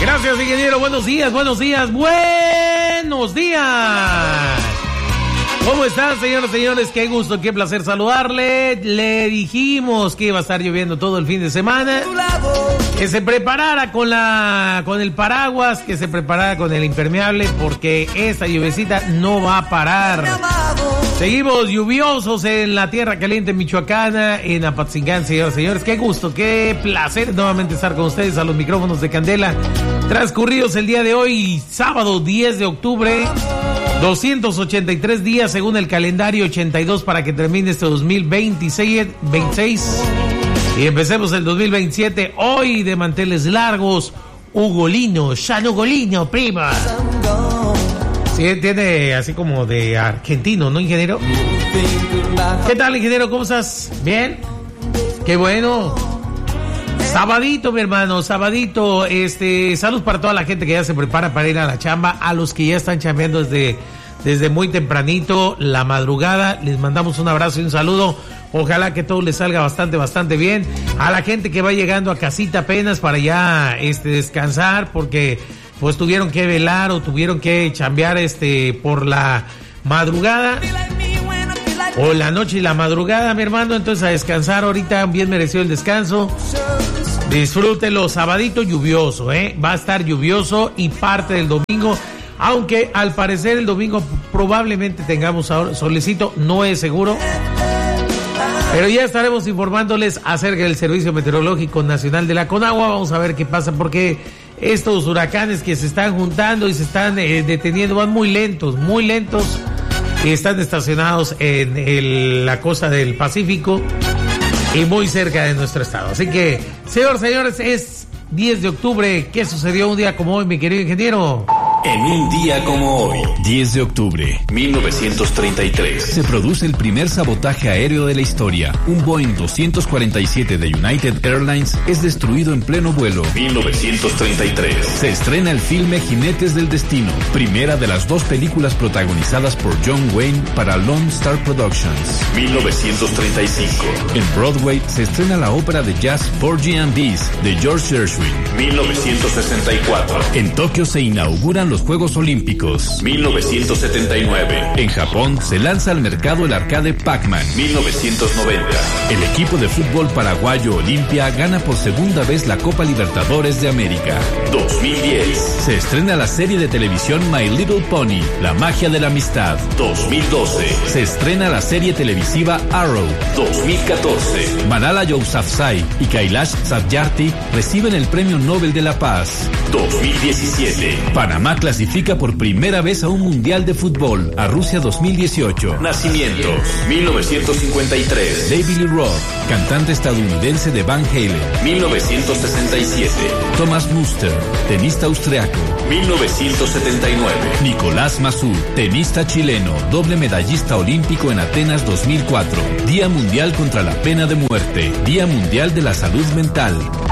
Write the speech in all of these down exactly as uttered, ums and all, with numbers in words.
Gracias, ingeniero. Buenos días, buenos días, buenos días. ¿Cómo están, señoras y señores? Qué gusto, qué placer saludarle. Le dijimos que iba a estar lloviendo todo el fin de semana. Que se preparara con la con el paraguas, que se preparara con el impermeable, porque esta lluviecita no va a parar. Seguimos lluviosos en la tierra caliente michoacana, en Apatzingán, señoras y señores. Qué gusto, qué placer nuevamente estar con ustedes a los micrófonos de Candela. Transcurridos el día de hoy, sábado diez de octubre, doscientos ochenta y tres días según el calendario, ochenta y dos para que termine este dos mil veintiséis, veintiséis. Y empecemos el dos mil veintisiete, hoy de manteles largos, Ugolino, San Ugolino, prima. Sí, tiene así como de argentino, ¿no, ingeniero? ¿Qué tal, ingeniero? ¿Cómo estás? ¿Bien? Qué bueno. Sabadito, mi hermano, sabadito. Este, salud para toda la gente que ya se prepara para ir a la chamba, a los que ya están chambeando desde, desde muy tempranito, la madrugada. Les mandamos un abrazo y un saludo. Ojalá que todo les salga bastante, bastante bien. A la gente que va llegando a casita apenas para ya este, descansar, porque pues tuvieron que velar o tuvieron que chambear este, por la madrugada. O la noche y la madrugada, mi hermano. Entonces a descansar ahorita, bien merecido el descanso. Disfrútelo, sabadito lluvioso, ¿eh? Va a estar lluvioso y parte del domingo. Aunque al parecer el domingo probablemente tengamos ahora solecito, no es seguro. Pero ya estaremos informándoles acerca del Servicio Meteorológico Nacional de la Conagua. Vamos a ver qué pasa, porque estos huracanes que se están juntando y se están eh, deteniendo van muy lentos, muy lentos. Y están estacionados en el, la costa del Pacífico y muy cerca de nuestro estado. Así que, señores, señores, es diez de octubre. ¿Qué sucedió un día como hoy, mi querido ingeniero? En un día como hoy, diez de octubre, mil novecientos treinta y tres, se produce el primer sabotaje aéreo de la historia. Un Boeing doscientos cuarenta y siete de United Airlines es destruido en pleno vuelo. mil novecientos treinta y tres, se estrena el filme Jinetes del Destino, primera de las dos películas protagonizadas por John Wayne para Lone Star Productions. mil novecientos treinta y cinco, en Broadway se estrena la ópera de jazz Porgy and Bess de George Gershwin. mil novecientos sesenta y cuatro, en Tokio se inauguran los Juegos Olímpicos. mil novecientos setenta y nueve, en Japón se lanza al mercado el arcade Pac-Man. mil novecientos noventa, el equipo de fútbol paraguayo Olimpia gana por segunda vez la Copa Libertadores de América. dos mil diez, se estrena la serie de televisión My Little Pony, la magia de la amistad. dos mil doce, se estrena la serie televisiva Arrow. dos mil catorce, Malala Yousafzai y Kailash Satyarthi reciben el Premio Nobel de la Paz. dos mil diecisiete, Panamá clasifica por primera vez a un mundial de fútbol, a Rusia dos mil dieciocho. Nacimientos: mil novecientos cincuenta y tres, David Lee Roth, cantante estadounidense de Van Halen. mil novecientos sesenta y siete, Thomas Muster, tenista austriaco. mil novecientos setenta y nueve, Nicolás Masú, tenista chileno, doble medallista olímpico en Atenas dos mil cuatro. Día Mundial contra la Pena de Muerte, Día Mundial de la Salud Mental.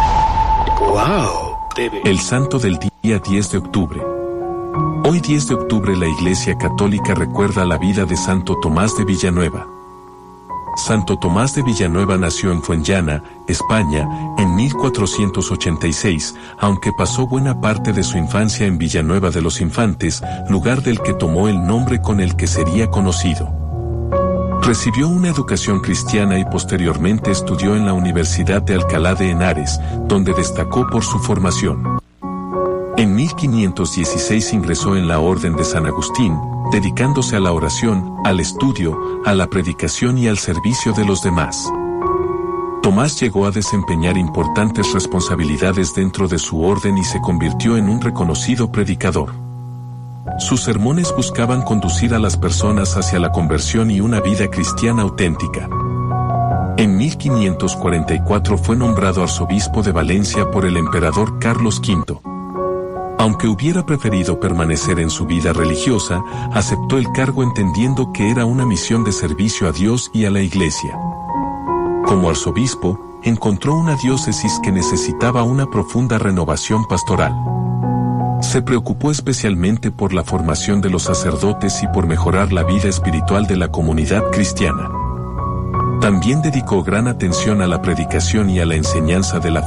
Wow. El santo del día diez de octubre. Hoy diez de octubre la Iglesia Católica recuerda la vida de Santo Tomás de Villanueva. Santo Tomás de Villanueva nació en Fuenllana, España, en mil cuatrocientos ochenta y seis, aunque pasó buena parte de su infancia en Villanueva de los Infantes, lugar del que tomó el nombre con el que sería conocido. Recibió una educación cristiana y posteriormente estudió en la Universidad de Alcalá de Henares, donde destacó por su formación. En mil quinientos dieciséis ingresó en la Orden de San Agustín, dedicándose a la oración, al estudio, a la predicación y al servicio de los demás. Tomás llegó a desempeñar importantes responsabilidades dentro de su orden y se convirtió en un reconocido predicador. Sus sermones buscaban conducir a las personas hacia la conversión y una vida cristiana auténtica. En mil quinientos cuarenta y cuatro fue nombrado arzobispo de Valencia por el emperador Carlos quinto. Aunque hubiera preferido permanecer en su vida religiosa, aceptó el cargo entendiendo que era una misión de servicio a Dios y a la Iglesia. Como arzobispo, encontró una diócesis que necesitaba una profunda renovación pastoral. Se preocupó especialmente por la formación de los sacerdotes y por mejorar la vida espiritual de la comunidad cristiana. También dedicó gran atención a la predicación y a la enseñanza de la fe,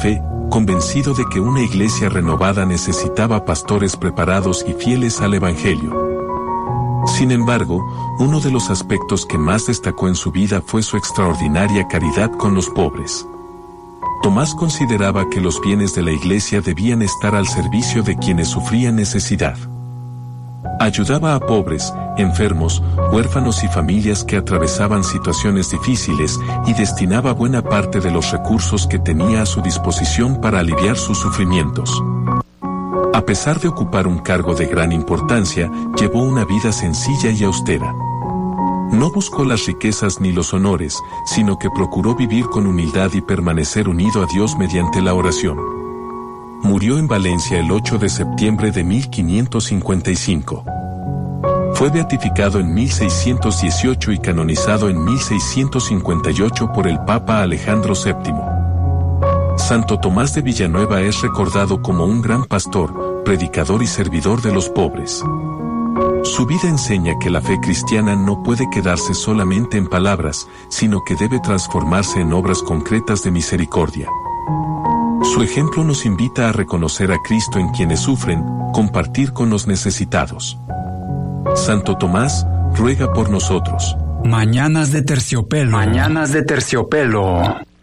convencido de que una iglesia renovada necesitaba pastores preparados y fieles al Evangelio. Sin embargo, uno de los aspectos que más destacó en su vida fue su extraordinaria caridad con los pobres. Tomás consideraba que los bienes de la iglesia debían estar al servicio de quienes sufrían necesidad. Ayudaba a pobres, enfermos, huérfanos y familias que atravesaban situaciones difíciles y destinaba buena parte de los recursos que tenía a su disposición para aliviar sus sufrimientos. A pesar de ocupar un cargo de gran importancia, llevó una vida sencilla y austera. No buscó las riquezas ni los honores, sino que procuró vivir con humildad y permanecer unido a Dios mediante la oración. Murió en Valencia el ocho de septiembre de mil quinientos cincuenta y cinco. Fue beatificado en mil seiscientos dieciocho y canonizado en mil seiscientos cincuenta y ocho por el Papa Alejandro séptimo. Santo Tomás de Villanueva es recordado como un gran pastor, predicador y servidor de los pobres. Su vida enseña que la fe cristiana no puede quedarse solamente en palabras, sino que debe transformarse en obras concretas de misericordia. Su ejemplo nos invita a reconocer a Cristo en quienes sufren, compartir con los necesitados. Santo Tomás, ruega por nosotros. Mañanas de Terciopelo. Mañanas de Terciopelo.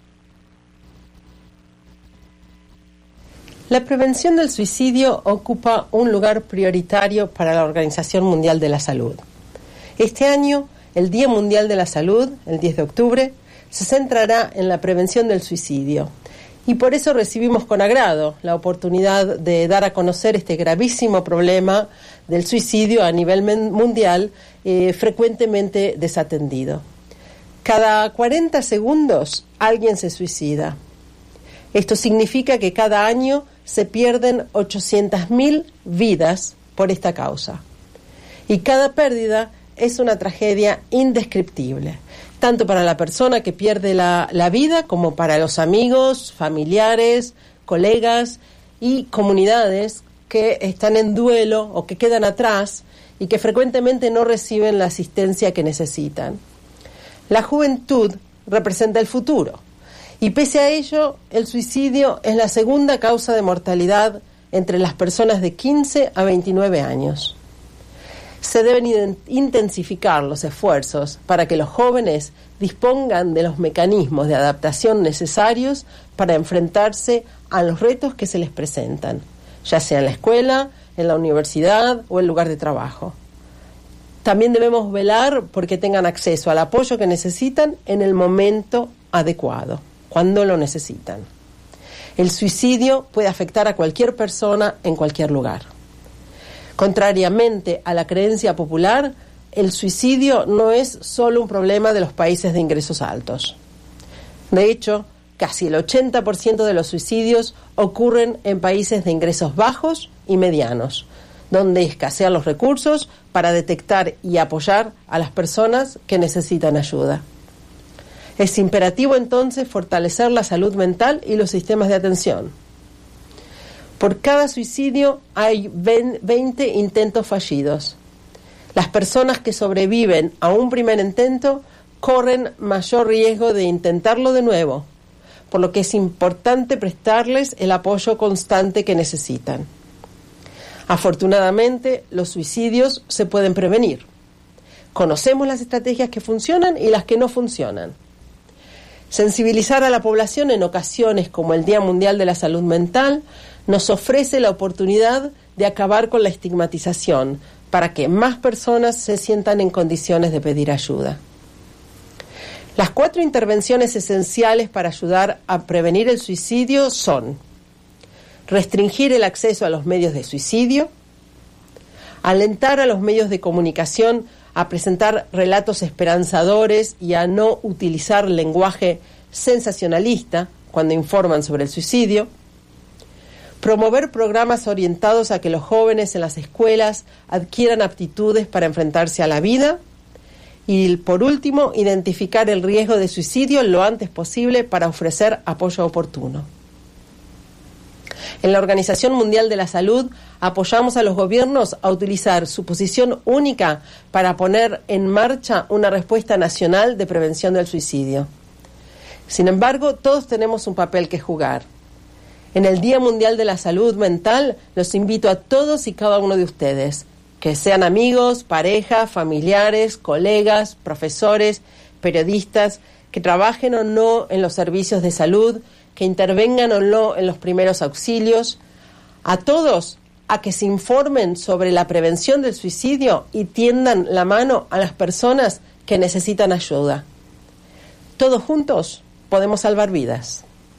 La prevención del suicidio ocupa un lugar prioritario para la Organización Mundial de la Salud. Este año, el Día Mundial de la Salud, el diez de octubre, se centrará en la prevención del suicidio. Y por eso recibimos con agrado la oportunidad de dar a conocer este gravísimo problema del suicidio a nivel mundial, eh, frecuentemente desatendido. Cada cuarenta segundos alguien se suicida. Esto significa que cada año se pierden ochocientas mil vidas por esta causa. Y cada pérdida es una tragedia indescriptible, tanto para la persona que pierde la, la vida como para los amigos, familiares, colegas y comunidades que están en duelo o que quedan atrás y que frecuentemente no reciben la asistencia que necesitan. La juventud representa el futuro y pese a ello, el suicidio es la segunda causa de mortalidad entre las personas de quince a veintinueve años. Se deben intensificar los esfuerzos para que los jóvenes dispongan de los mecanismos de adaptación necesarios para enfrentarse a los retos que se les presentan, ya sea en la escuela, en la universidad o el lugar de trabajo. También debemos velar porque tengan acceso al apoyo que necesitan en el momento adecuado, cuando lo necesitan. El suicidio puede afectar a cualquier persona en cualquier lugar. Contrariamente a la creencia popular, el suicidio no es solo un problema de los países de ingresos altos. De hecho, casi el ochenta por ciento de los suicidios ocurren en países de ingresos bajos y medianos, donde escasean los recursos para detectar y apoyar a las personas que necesitan ayuda. Es imperativo entonces fortalecer la salud mental y los sistemas de atención. Por cada suicidio hay veinte intentos fallidos. Las personas que sobreviven a un primer intento corren mayor riesgo de intentarlo de nuevo, por lo que es importante prestarles el apoyo constante que necesitan. Afortunadamente, los suicidios se pueden prevenir. Conocemos las estrategias que funcionan y las que no funcionan. Sensibilizar a la población en ocasiones como el Día Mundial de la Salud Mental nos ofrece la oportunidad de acabar con la estigmatización para que más personas se sientan en condiciones de pedir ayuda. Las cuatro intervenciones esenciales para ayudar a prevenir el suicidio son: restringir el acceso a los medios de suicidio, alentar a los medios de comunicación a presentar relatos esperanzadores y a no utilizar lenguaje sensacionalista cuando informan sobre el suicidio, promover programas orientados a que los jóvenes en las escuelas adquieran aptitudes para enfrentarse a la vida y, por último, identificar el riesgo de suicidio lo antes posible para ofrecer apoyo oportuno. En la Organización Mundial de la Salud apoyamos a los gobiernos a utilizar su posición única para poner en marcha una respuesta nacional de prevención del suicidio. Sin embargo, todos tenemos un papel que jugar. En el Día Mundial de la Salud Mental, los invito a todos y cada uno de ustedes, que sean amigos, pareja, familiares, colegas, profesores, periodistas, que trabajen o no en los servicios de salud, que intervengan o no en los primeros auxilios, a todos a que se informen sobre la prevención del suicidio y tiendan la mano a las personas que necesitan ayuda. Todos juntos podemos salvar vidas.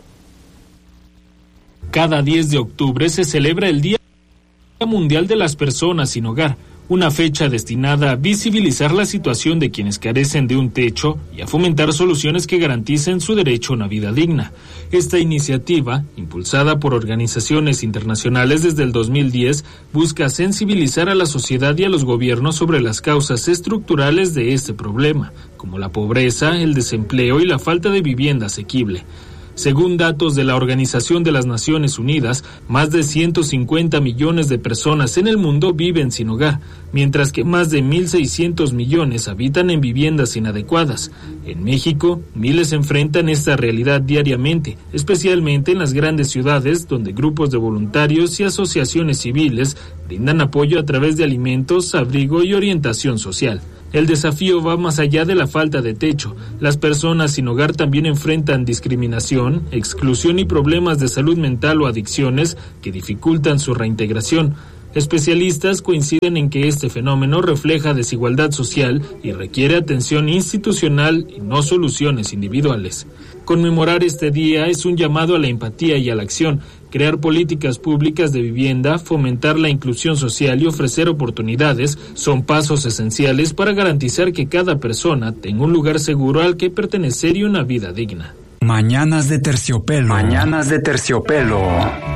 Cada diez de octubre se celebra el Día Mundial de las Personas Sin Hogar, una fecha destinada a visibilizar la situación de quienes carecen de un techo y a fomentar soluciones que garanticen su derecho a una vida digna. Esta iniciativa, impulsada por organizaciones internacionales desde el dos mil diez, busca sensibilizar a la sociedad y a los gobiernos sobre las causas estructurales de este problema, como la pobreza, el desempleo y la falta de vivienda asequible. Según datos de la Organización de las Naciones Unidas, más de ciento cincuenta millones de personas en el mundo viven sin hogar, mientras que más de mil seiscientos millones habitan en viviendas inadecuadas. En México, miles enfrentan esta realidad diariamente, especialmente en las grandes ciudades, donde grupos de voluntarios y asociaciones civiles brindan apoyo a través de alimentos, abrigo y orientación social. El desafío va más allá de la falta de techo. Las personas sin hogar también enfrentan discriminación, exclusión y problemas de salud mental o adicciones que dificultan su reintegración. Especialistas coinciden en que este fenómeno refleja desigualdad social y requiere atención institucional y no soluciones individuales. Conmemorar este día es un llamado a la empatía y a la acción, crear políticas públicas de vivienda, fomentar la inclusión social y ofrecer oportunidades son pasos esenciales para garantizar que cada persona tenga un lugar seguro al que pertenecer y una vida digna. Mañanas de Terciopelo. Mañanas de Terciopelo.